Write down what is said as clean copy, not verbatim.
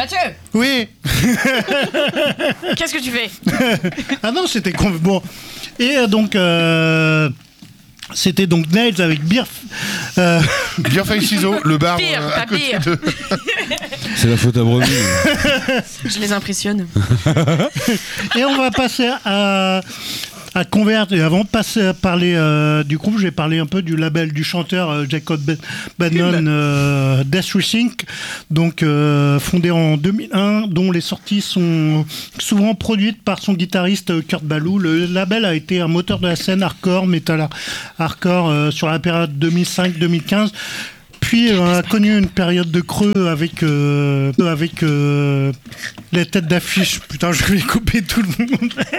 Mathieu, Oui. qu'est-ce que tu fais? Ah non, c'était bon. Et donc c'était donc Nails avec Beer. Bien fait ciseaux, le bar Pire, à pas côté pire. de... C'est la faute à Brebis. Je les impressionne. Et on va passer à Convert. Et avant de passer à parler du groupe, je vais parler un peu du label du chanteur Jacob Bannon, Death Rethink, donc fondé en 2001, dont les sorties sont souvent produites par son guitariste Kurt Ballou. Le label a été un moteur de la scène hardcore, metal hardcore sur la période 2005-2015. Puis a connu une période de creux avec les têtes d'affiche. Putain, je vais couper tout le monde.